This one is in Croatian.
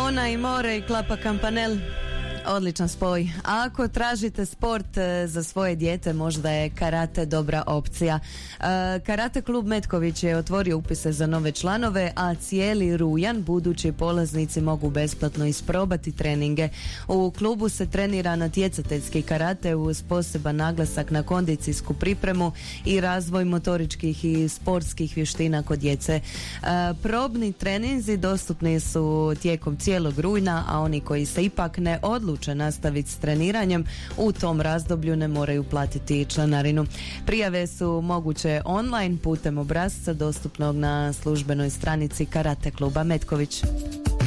Ona i more i Klapa Kampanel. Odličan spoj. A ako tražite sport za svoje dijete, možda je karate dobra opcija. Karate klub Metković je otvorio upise za nove članove, a cijeli rujan budući polaznici mogu besplatno isprobati treninge. U klubu se trenira natjecateljski karate uz poseban naglasak na kondicijsku pripremu i razvoj motoričkih i sportskih vještina kod djece. Probni treninzi dostupni su tijekom cijelog rujna, a oni koji se ipak ne odluče nastaviti s treniranjem u tom razdoblju ne moraju platiti članarinu. Prijave su moguće online putem obrasca dostupnog na službenoj stranici Karate kluba Metković.